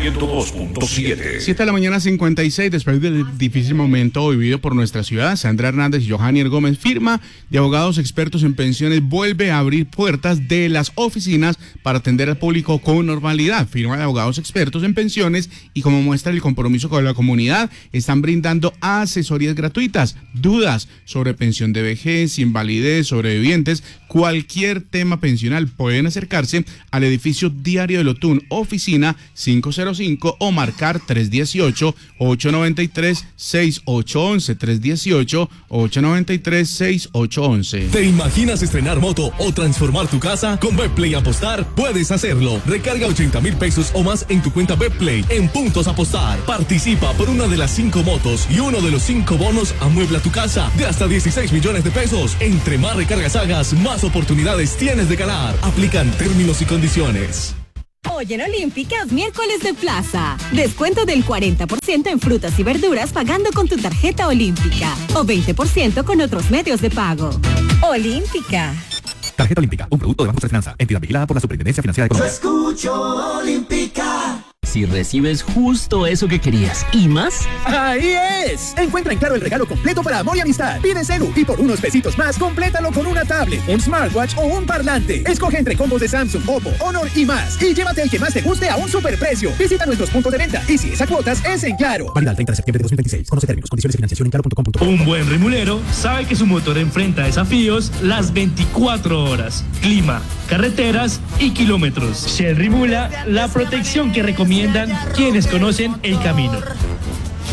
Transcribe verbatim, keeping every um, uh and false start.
ciento dos punto siete. siete de la mañana, cincuenta y seis. Después del difícil momento vivido por nuestra ciudad, Sandra Hernández y Johanier Gómez, firma de abogados expertos en pensiones, vuelve a abrir puertas de las oficinas para atender al público con normalidad. Firma de abogados expertos en pensiones, y como muestra el compromiso con la comunidad, están brindando asesorías gratuitas, dudas sobre pensión de vejez, invalidez, sobrevivientes, cualquier tema pensional. Pueden acercarse al edificio Diario del Otún, oficina cinco cero cinco, o marcar tres uno ocho, ocho nueve tres, seis ocho uno uno, tres uno ocho, ocho nueve tres, seis ocho uno uno. ¿Te imaginas estrenar moto o transformar tu casa? Con Betplay Apostar puedes hacerlo. Recarga ochenta mil pesos o más en tu cuenta Betplay en Puntos Apostar. Participa por una de las cinco motos y uno de los cinco bonos amuebla tu casa de hasta dieciséis millones de pesos. Entre más recargas hagas, más oportunidades tienes de ganar. Aplican términos y condiciones. Hoy en Olímpica es miércoles de plaza. Descuento del cuarenta por ciento en frutas y verduras pagando con tu tarjeta Olímpica. O veinte por ciento con otros medios de pago. Olímpica. Tarjeta Olímpica, un producto de Banco de Finanza, entidad vigilada por la Superintendencia Financiera de Colombia. Yo escucho Olímpica. Si recibes justo eso que querías y más. ¡Ahí es! Encuentra en Claro el regalo completo para amor y amistad. Pide celu y por unos pesitos más, complétalo con una tablet, un smartwatch o un parlante. Escoge entre combos de Samsung, Oppo, Honor y más. Y llévate el que más te guste a un superprecio. Visita nuestros puntos de venta. Y si es a cuotas, es en Claro. Válida el treinta de septiembre de dos mil veintiséis. Conoce términos, condiciones y financiación en claro punto com punto co. Un buen rimulero sabe que su motor enfrenta desafíos las veinticuatro horas. Clima, carreteras y kilómetros. Shell Rimula, la protección que recomiendan quienes conocen el camino.